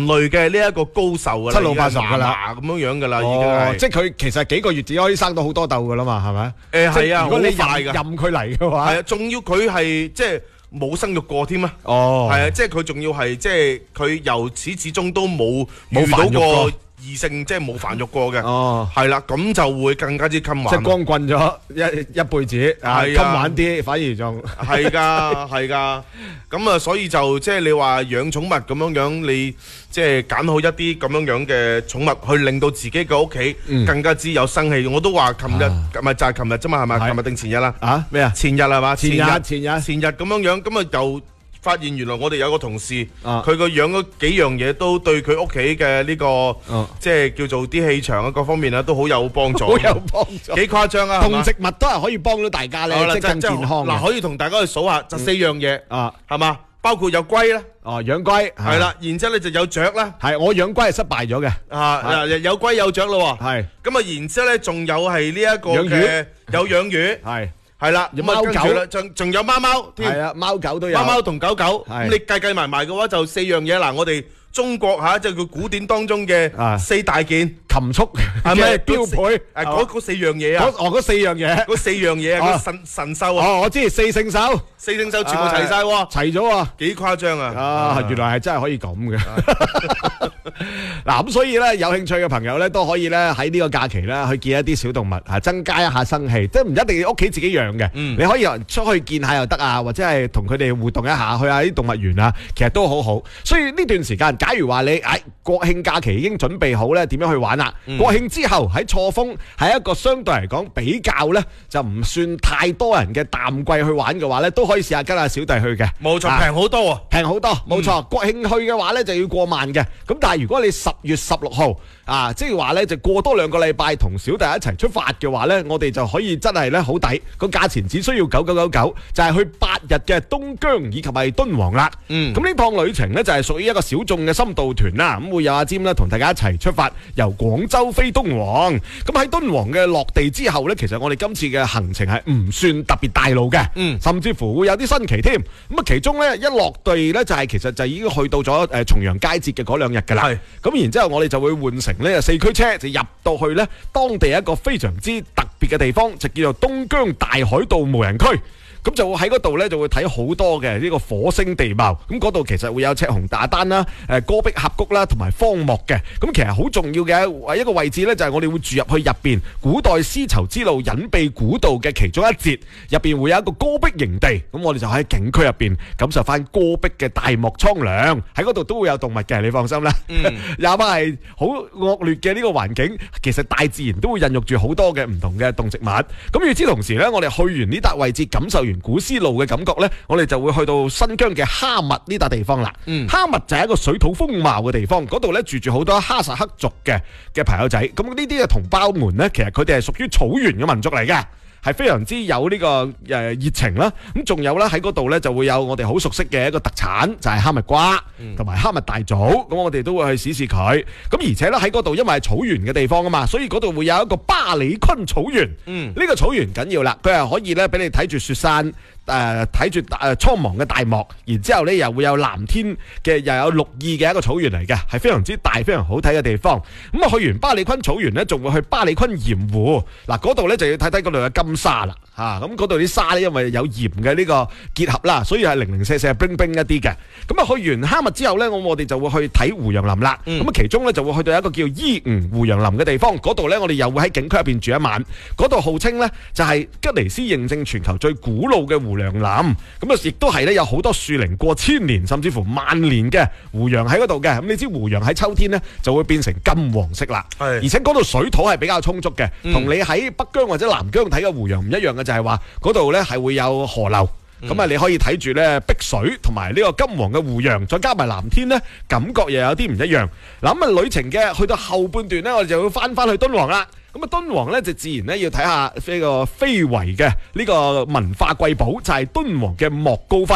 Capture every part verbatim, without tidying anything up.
類嘅呢一個高手噶啦， 七老八十㗎啦， 咁樣樣噶啦，已經哦， 係。 即係佢其實幾個月只可以生到好多竇噶啦嘛，係咪？ 誒係啊， 如果你好快㗎任任佢嚟嘅話， 係啊，仲要佢係即係冇生育過添啊。 哦， 係啊，即係佢仲要係即係佢由始至終都冇冇遇到繁育過過異性，即係冇繁育過嘅。 哦， 係啦，咁就會更加之襟玩。 即係光棍咗一一輩子，啊， 係啊襟玩啲，反而仲係㗎，係㗎。咁啊，所以就即係你話養寵物咁樣樣，你即係揀好一啲咁樣樣嘅寵物，去令到自己嘅屋企嗯更加之有生氣。我都話琴日啊咪就係琴日啫嘛，係咪？ 係琴日定前日啦？ 啊咩啊？ 前日係嘛？ 前日前日前日咁樣樣，咁啊又發現原來我哋有個同事， 啊佢個養嗰幾樣嘢都對佢屋企嘅呢個哦即係叫做啲氣場啊各方面啊都好有幫助， 好有幫助。 幾誇張啊！係嘛動植物都係可以幫到大家咧好，啦即係更即係健康嘅嗱，可以同大家去數下，就四樣嘢啊！ 係嘛，包括有龜啦， 哦，養龜係，啦，然之後咧就有雀啦， 係我養龜係失敗咗嘅， 啊嗱有龜有雀咯喎， 係咁啊然之後咧仲有係呢一個養嘅有養魚， 係係啦，咁啊有貓狗跟住啦，仲仲有貓貓添係。啊，貓狗都有， 貓貓同狗狗， 係咁你計計埋埋嘅話就四樣嘢嗱，我哋中國嚇即係佢古典當中嘅啊四大件， 禽畜係咪嘅標配？ 誒嗰嗰四樣嘢啊， 嗰哦嗰四樣嘢， 嗰四樣嘢啊， 啊嗰神神獸啊， 哦我知四聖獸四聖獸全部齊晒喎， 齊咗啊！ 幾誇張啊！ 啊，原來係真係可以咁嘅。嗱咁所以咧，有興趣嘅朋友咧都可以咧喺呢個假期咧去見一啲小動物，啊增加一下生氣，即係唔一定要屋企自己養嘅， 嗯你可以出去見下又得啊，或者係同佢哋互動一下，去下啲動物園啊，其實都好好。所以呢段時間，假如話你誒國慶假期已經準備好咧，點樣去玩啦？ 嗯國慶之後喺錯峰係一個相對嚟講比較咧就唔算太多人嘅淡季去玩嘅話咧，都可以試下跟阿小弟去嘅。 冇錯， 啊平好多啊！ 平好多，冇錯。國慶去嘅話咧就要過萬嘅，咁但係如果你十月十六號啊，即係話咧就過多兩個禮拜同小弟一齊出發嘅話咧，我哋就可以真係咧好抵，個價錢只需要九九九九，就係去八日嘅東疆以及係敦煌啦。 嗯咁呢趟旅程咧就係屬於一個小眾嘅深度團啦，咁會有阿占咧同大家一齊出發，由廣州飛敦煌。咁喺敦煌嘅落地之後咧，其實我哋今次嘅行程係唔算特別大路嘅， 嗯甚至乎會有啲新奇添。咁啊，其中咧一落地咧就係其實就已經去到咗誒重陽佳節嘅嗰兩日㗎啦。 係咁然之後我哋就會換成呢四驅車，就入到去咧當地一個非常之特別嘅地方，就叫做東疆大海道無人區。咁就會喺嗰度咧，就會睇好多嘅呢個火星地貌。咁嗰度其實會有赤紅大丹啦、誒戈壁峽谷啦，同埋荒漠嘅。咁其實好重要嘅一個位置咧，就係我哋會住入去入邊古代絲綢之路隱秘古道嘅其中一節，入邊會有一個戈壁營地。咁我哋就喺景區入邊感受翻戈壁嘅大漠蒼涼。喺嗰度都會有動物嘅，你放心啦。 嗯哪怕係好惡劣嘅呢個環境，其實大自然都會孕育住好多嘅唔同嘅動植物。咁與此同時咧，我哋去完呢笪位置，感受完古絲路嘅感覺呢，我哋就會去到新疆嘅哈密呢笪地方啦。 嗯哈密就係一個水土風貌嘅地方，嗰度呢住住好多哈薩克族嘅嘅朋友仔。咁呢啲嘅同胞們呢，其實佢哋係屬於草原嘅民族嚟嘅。係非常之有呢、這個誒熱情啦，咁仲有咧喺嗰度咧就會有我哋好熟悉嘅一個特產，就係、是、哈密瓜同埋哈密大棗，咁我哋都會去試試佢。咁而且咧喺嗰度因為係草原嘅地方啊嘛，所以嗰度會有一個巴里坤草原。 嗯呢個草原緊要啦，佢係可以咧俾你睇住雪山。誒睇住誒蒼茫嘅大漠，然之後咧又會有藍天嘅，又有綠意嘅一個草原嚟嘅，係非常之大、非常好睇嘅地方。咁啊去完巴里坤草原咧，仲會去巴里坤鹽湖。嗱嗰度咧就要睇睇嗰度嘅金沙啦，嚇咁嗰度啲沙咧因為有鹽嘅呢個結合啦，所以係零零舍舍冰冰一啲嘅。咁啊去完哈密之後咧，我我哋就會去睇胡楊林啦。咁啊、嗯、其中咧就會去到一個叫伊吾胡楊林嘅地方，嗰度咧我哋又會喺景區入邊住一晚。嗰度號稱咧就係吉尼斯認證全球最古老嘅胡楊林，咁啊亦都係咧有好多樹齡過千年甚至乎萬年嘅胡楊喺嗰度嘅。咁你知胡楊喺秋天咧就會變成金黃色啦， 係而且嗰度水土係比較充足嘅，同、嗯、你喺北疆或者南疆睇嘅胡楊唔一樣嘅，就係話嗰度咧係會有河流。咁啊，你可以睇住咧碧水同埋呢個金黃嘅胡楊，再加埋藍天咧，感覺又有啲唔一樣。嗱咁啊，旅程嘅去到後半段咧，我哋就要翻翻去敦煌啦。咁啊，敦煌咧就自然咧要睇下呢個非遺嘅呢個文化瑰寶，就係敦煌嘅莫高窟。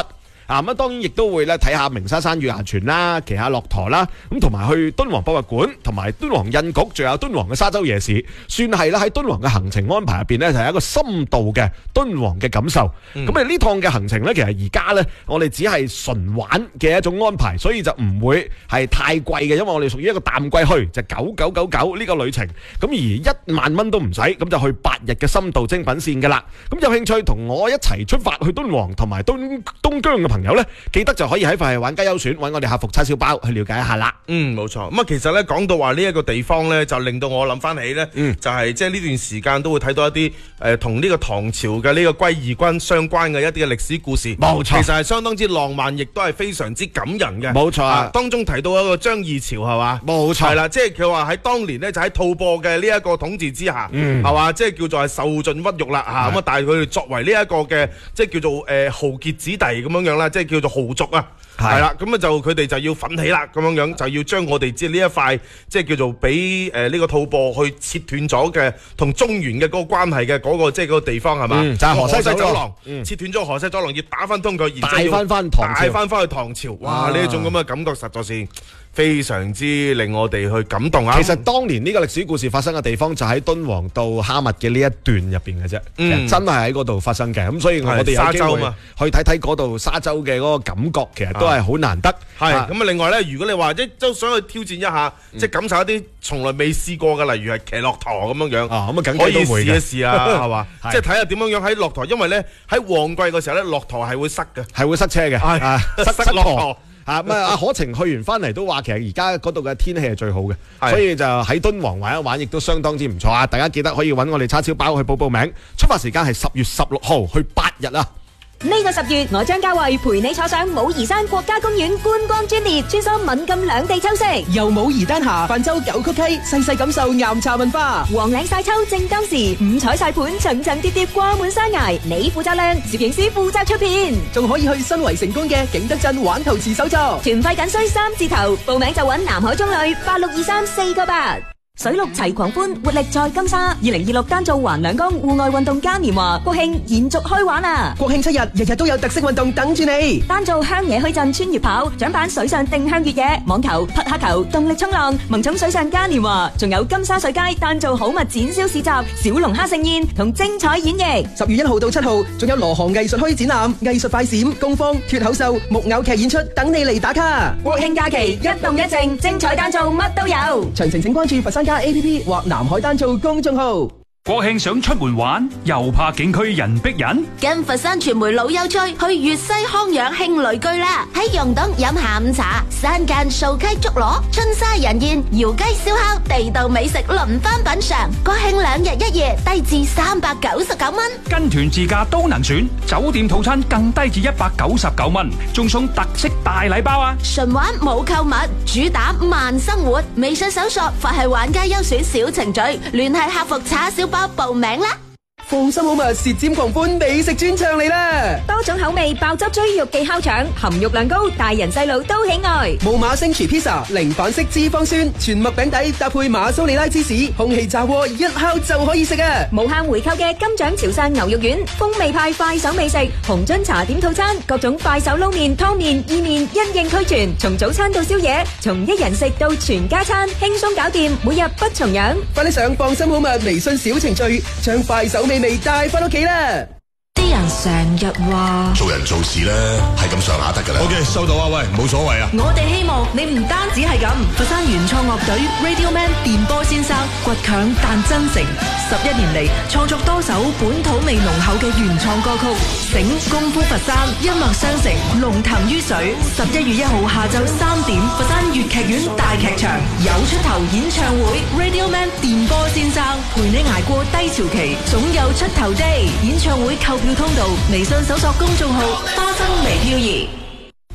啊咁啊，當然亦都會咧睇下鳴沙山月牙泉啦，騎下駱駝啦，咁同埋去敦煌博物館，同埋敦煌印局，仲有敦煌嘅沙洲夜市，算係啦喺敦煌嘅行程安排入邊咧，就係一個深度嘅敦煌嘅感受。咁啊呢趟嘅行程咧，其實而家咧我哋只係純玩嘅一種安排，所以就唔會係太貴嘅，因為我哋屬於一個淡季去，就九九九九呢個旅程。咁而一萬蚊都唔使，咁就去八日嘅深度精品線噶啦。咁有興趣同我一齊出發去敦煌同埋東東疆嘅朋友呢，記得就可以喺快玩家優選揾我哋客服叉燒包去了解一下啦。 嗯，冇錯。咁啊，其實呢，講到話呢一個地方呢，就令到我諗翻起呢，嗯、就係即係呢段時間都會睇到一啲誒同呢個唐朝嘅呢個歸義軍相關嘅一啲嘅歷史故事。 冇錯， 其實係相當之浪漫，亦都係非常之感人嘅。 冇錯、啊啊，當中提到一個張議潮係嘛？ 冇錯， 係啦，即係佢話喺當年呢，就喺吐蕃嘅呢一個統治之下，係嘛、嗯，即係叫做係受盡屈辱啦嚇。咁啊，但係佢哋作為呢一個嘅即係叫做誒、呃、豪傑子弟咁樣樣啦，即係叫做豪族啊。係啦，咁啊就佢哋就要奮起啦，咁樣樣就要將我哋即係呢一塊即係叫做俾誒呢個吐蕃去切斷咗嘅同中原嘅嗰個關係嘅嗰個即係嗰個地方係嘛？ 嗯、就係、是、河西走廊， 走廊嗯、切斷咗河西走廊，要打翻通佢，然帶翻翻唐朝， 帶翻翻去唐朝。哇！呢一種咁嘅感覺實在是非常之令我哋去感動啊！ 其實當年呢個歷史故事發生嘅地方就喺敦煌到哈密嘅呢一段入邊嘅啫，嗯、真係喺嗰度發生嘅。咁所以我哋有機會去睇睇嗰度沙洲嘅嗰個感覺，其實都係好難得。 係咁啊！另外咧，如果你話一都想去挑戰一下，嗯、即係感受一啲從來未試過嘅，例如係騎駱駝咁樣樣， 啊咁啊，梗可以都會試一試啊，係嘛？ 是即係睇下點樣樣喺駱駝，因為咧喺旺季嘅時候咧，駱駝係會塞嘅， 係會塞車嘅， 係啊塞塞駱駝。 啊咁啊！阿可晴去完翻嚟都話，其實而家嗰度嘅天氣係最好嘅，所以就喺敦煌玩一玩，亦都相當之唔錯啊！大家記得可以揾我哋叉燒包去報報名，出發時間係十月十六號，去八日啊！ 呢個十月，我張家慧陪你坐上武夷山國家公園觀光專列，穿梭閩贛兩地秋色， 由武夷丹霞泛舟九曲溪，細細感受岩茶文化。 黃嶺晒秋正當時，五彩晒盤層層疊疊掛滿山崖，你負責亮，攝影師負責出片， 仲可以去新圍成功嘅景德鎮玩陶瓷手作。 團費僅需三字頭，報名就揾南海中旅八六二三四個八。水陸齊狂歡，活力在金沙。二零二六丹灶環兩江戶外運動嘉年華，國慶延續開玩啊！ 國慶七日，日日都有特色運動等住你。 丹灶鄉野墟鎮穿越跑，獎版水上定向越野、網球、匹克球、動力衝浪、萌寵水上嘉年華，仲有金沙水街丹灶好物展銷市集、小龍蝦盛宴同精彩演繹。 十月一號到七號，仲有羅河藝術墟展覽、藝術快閃、工坊、脫口秀、木偶劇演出等你嚟打卡。 國慶假期一動一靜，精彩丹灶乜都有。 詳情請關注佛山加 A P P 或南海丹灶公眾號。 國慶想出門玩，又怕景區人逼人， 跟佛山傳媒老友趣去粵西康養興旅居啦！喺溶洞飲下午茶，山間掃溪竹螺、春沙人宴、窯雞燒烤，地道美食輪番品嘗。國慶兩日一夜，低至三百九十九蚊， 跟團自駕都能選，酒店套餐更低至一百九十九蚊，仲送特色大禮包啊！ 純玩冇購物，主打慢生活。微信搜索佛系玩家優選小程序，聯繫客服叉燒包報名啦！ 放心好物，舌尖狂歡美食專場嚟啦！ 多種口味爆汁追肉記烤腸，含肉量高，大人細路都喜愛。 木馬星廚 pizza，零反式脂肪酸，全麥餅底搭配馬蘇里拉芝士，空氣炸鍋一烤就可以食啊！ 無限回購嘅金獎潮汕牛肉丸，風味派快手美食，紅樽茶點套餐，各種快手撈麵、湯麵、意麵一應俱全，從早餐到宵夜，從一人食到全家餐，輕鬆搞掂，每日不重樣。 快啲上放心好物微信小程序，將快手美味帶翻屋企啦！ 啲人成日話做人做事咧係咁上下得噶啦。OK， 收到啊，喂，冇所謂啊。 我哋希望你唔單止係咁。佛山原創樂隊 Radio Man 電波先生，倔強但真誠，十一年嚟創作多首本土味濃厚嘅原創歌曲。醒功夫佛山，音樂相承，龍騰於水。十一月一號下晝三點，佛山粵劇院大劇場有出頭演唱會 Radio Man 電波先生陪你捱過低潮期，總有出頭day。演唱會購票通道，微信搜索公眾號花生微漂移。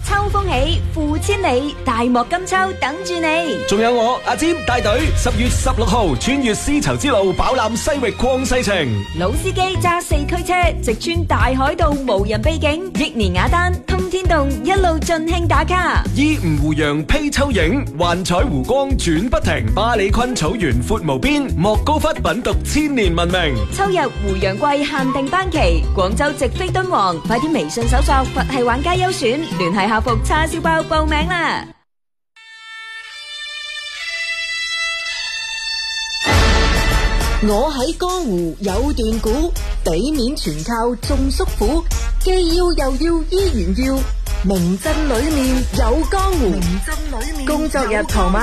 秋風起，富千里，大漠金秋等住你。 仲有我阿尖帶隊，十月十六號穿越絲綢之路，飽覽西域曠世情。 老司機揸四驅車，直穿大海道，無人秘境，益年雅丹，通天洞，一路盡興打卡。 依吳湖洋披秋影，幻彩湖光轉不停。巴里坤草原闊無邊，莫高窟品讀千年文明。 秋日湖洋季限定班期，廣州直飛敦煌，快啲微信搜索佛系玩家優選，聯繫客服叉燒包報名啦！ 我喺江湖有段古，俾面全靠眾叔父，既要又要依然要，名震裏面有江湖。名震裏面工作日傍晚